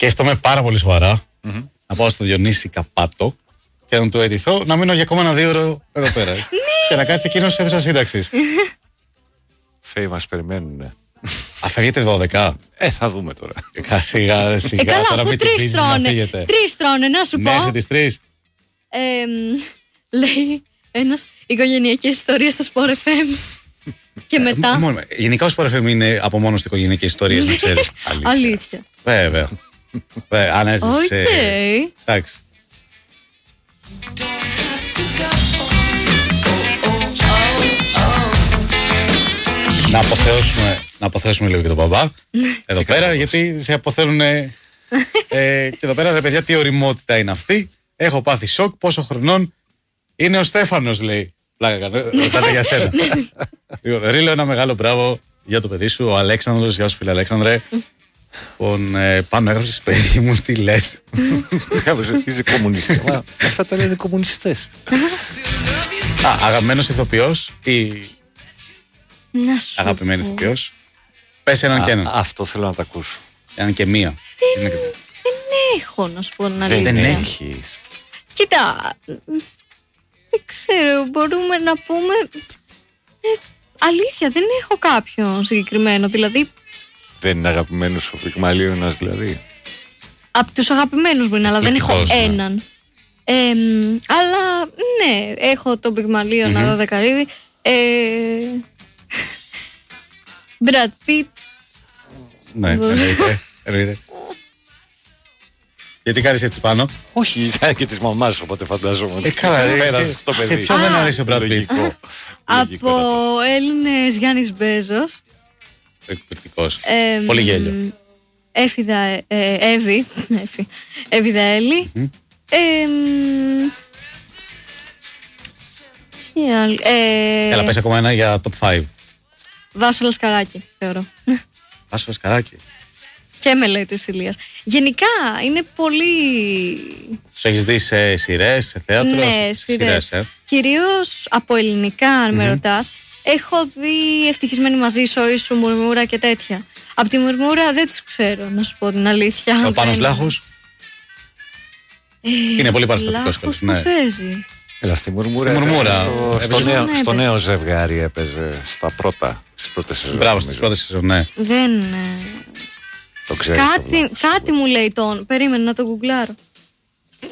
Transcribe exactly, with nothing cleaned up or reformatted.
Σκέφτομαι πάρα πολύ σοβαρά Mm-hmm. να πάω στο Διονύση Καπάτο και να του αιτηθώ να μείνω για ακόμα ένα δύο ώρο εδώ πέρα. Και να κάτσει εκείνο σε αίθουσα σύνταξης. Θεοί μας περιμένουν. Αφεύγετε δώδεκα. Ε, θα δούμε τώρα. Ε, σιγά, σιγά. Ε, καλά, τώρα αφού μην την τρεις πείσεις να τρώνε. φύγετε. Τρεις τρώνε, να σου πω. Μέχρι τις τρεις. Ε, λέει ένας οικογενειακές ιστορίες στα Sport εφ εμ. Και μετά. Μόνο, γενικά ο Sport εφ εμ είναι από μόνο του οικογενειακές ιστορίες, να ξέρεις. Αλήθεια. Βέβαια. Βέβαια, αν έζησες. Οκ. ε, Εντάξει. Να αποθεώσουμε, να αποθεώσουμε λίγο και τον μπαμπά εδώ πέρα, γιατί σε αποθέουν. Ε, ε, και εδώ πέρα, ρε παιδιά, τι ωριμότητα είναι αυτή. Έχω πάθει σοκ. Πόσο χρονών είναι ο Στέφανος, λέει. Πλάκα κάνω. Ρωτάνε για σένα. Λοιπόν, Ρίλο, ένα μεγάλο μπράβο για το παιδί σου, ο Αλέξανδρος. Γεια σου, φίλε Αλέξανδρε. Λοιπόν, ε, πάνω έγραψες, παιδί μου, τι λες. Είσαι κομμουνιστής. Αυτά τα λένε κομμουνιστές. Α, αγαπημένος ηθοποιός ή Να σου αγαπημένη πω. ηθοποιός. Πες έναν και έναν. Αυτό θέλω να τα ακούσω. Έναν και μία. Είναι και- Δεν έχω, να σου πω την Δεν αλήθεια. δεν έχεις. Κοίτα, δεν ξέρω, μπορούμε να πούμε. Ε, αλήθεια, δεν έχω κάποιον συγκεκριμένο. Δηλαδή, Δεν είναι αγαπημένος ο Πυγμαλίωνας δηλαδή. από τους αγαπημένους μου είναι, αλλά δεν έχω Ευτυχώς, ναι. έναν. Ε, μ, αλλά ναι, έχω τον Πυγμαλίωνα mm-hmm. δωδεκαρίδη. Ε, Brad Pitt. Ναι, εννοείται. εννοείται. Γιατί κάνεις έτσι πάνω. Όχι, ήταν και της μαμάς, οπότε φαντάζομαι. Ε, καλά, ρε, Πέρασε σε- το σε παιδί. ποιον δεν αρέσει ο Brad Pitt? Λογικό. Λογικό Από να το- Έλληνες Γιάννης Μπέζος. Εκπληκτικός. Ε, Πολύ γέλιο. Έφηδα, ε, Εύη, Εύη, Εύη Δαέλη. Ε, μ, τι άλλο, ε, Έλα, πες ακόμα ένα για top πέντε. Βάσο Λασκαράκη, θεωρώ. Βάσο Λασκαράκη. Και μελέτης Ηλίας. Γενικά είναι πολύ. Τους έχεις δει σε σειρές, σε θέατρο? Ναι, σε σειρές. ε. Κυρίως από ελληνικά, αν με ρωτάς. Έχω δει Ευτυχισμένοι μαζί, Σόη σου, Μουρμούρα και τέτοια. Από τη Μουρμούρα δεν τους ξέρω, να σου πω την αλήθεια. Ο Πάνος Δεν- Λάχος. Είναι πολύ παραστατικός Λάχος κιόλας, που ναι. παίζει. Έλα, στη Μουρμούρα. Στη Μουρμούρα. Στο, στο, Έπαιζε νέο, στον- στο έπαιζε. νέο ζευγάρι έπαιζε στα πρώτα, στις πρώτες σεζόν. Μπράβο, νομίζω. στις πρώτες σεζόν, ναι. Δεν. ε, Το ξέρεις. το Κάτι, βλάβος. κάτι μου λέει τον. Περίμενε να το γκουγκλάρω.